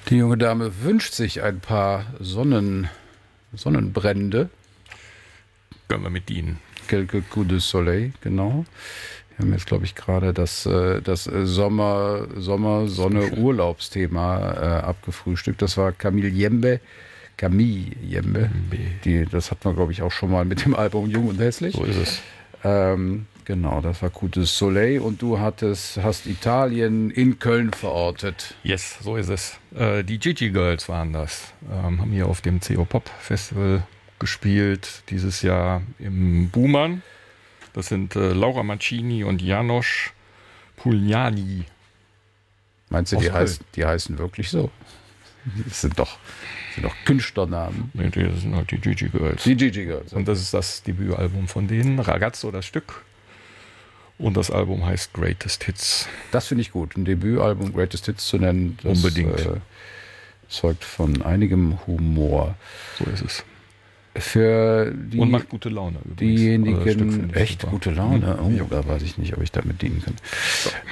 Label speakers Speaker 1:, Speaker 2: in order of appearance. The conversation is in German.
Speaker 1: Die junge Dame wünscht sich ein paar Sonnenbrände.
Speaker 2: Können wir mit dienen.
Speaker 1: Quelques coups de soleil, genau. Wir haben jetzt, glaube ich, gerade das Sonne-Urlaubsthema abgefrühstückt. Das war Camille Jembe. Das hat man, glaube ich, auch schon mal mit dem Album Jung und Hässlich.
Speaker 2: So ist es.
Speaker 1: Genau, das war Coup de Soleil. Und du hast Italien in Köln verortet.
Speaker 2: Yes, so ist es. Die Gigi Girls waren das. Haben hier auf dem CO Pop Festival gespielt. Dieses Jahr im Buhmann. Das sind Laura Mancini und Janosch Pugliani.
Speaker 1: Meinst du, die heißen wirklich so? Das sind doch Künstlernamen.
Speaker 2: Nee, das sind halt die Gigi Girls.
Speaker 1: Die Gigi Girls.
Speaker 2: Und das ist das Debütalbum von denen, Ragazzo, das Stück. Und das Album heißt Greatest Hits.
Speaker 1: Das finde ich gut, ein Debütalbum Greatest Hits zu nennen. Das,
Speaker 2: unbedingt.
Speaker 1: Zeugt von einigem Humor.
Speaker 2: So ist es.
Speaker 1: Und
Speaker 2: macht gute Laune übrigens.
Speaker 1: Diejenigen,
Speaker 2: also
Speaker 1: echt super. Gute Laune? Oh, da weiß ich nicht, ob ich damit dienen kann. So.